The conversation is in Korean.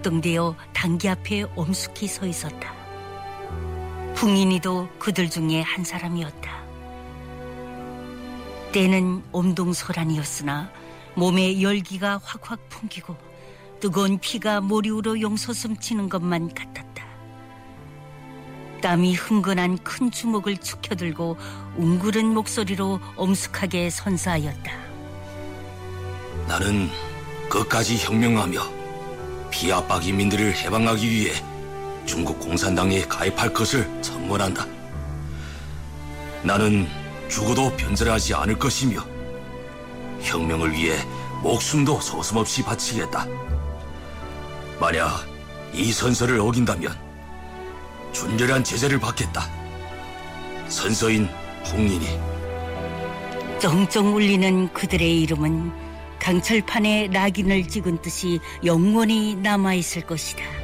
격동되어 단기 앞에 엄숙히 서 있었다. 풍인이도 그들 중에 한 사람이었다. 때는 엄동소란이었으나 몸에 열기가 확확 풍기고 뜨거운 피가 머리 위로 용솟음치는 것만 같았다. 땀이 흥건한 큰 주먹을 축혀들고 웅그른 목소리로 엄숙하게 선사하였다. 나는 끝까지 혁명하며 피압박 인민들을 해방하기 위해 중국 공산당에 가입할 것을 선언한다. 나는 죽어도 변절하지 않을 것이며 혁명을 위해 목숨도 서슴없이 바치겠다. 만약 이 선서를 어긴다면 준결한 제재를 받겠다. 선서인 홍인이. 쩡쩡 울리는 그들의 이름은 강철판에 낙인을 찍은 듯이 영원히 남아있을 것이다.